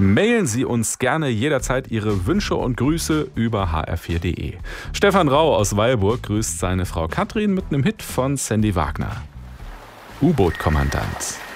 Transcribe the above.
Mailen Sie uns gerne jederzeit Ihre Wünsche und Grüße über hr4.de. Stefan Rau aus Weilburg grüßt seine Frau Katrin mit einem Hit von Sandy Wagner. U-Boot-Kommandant.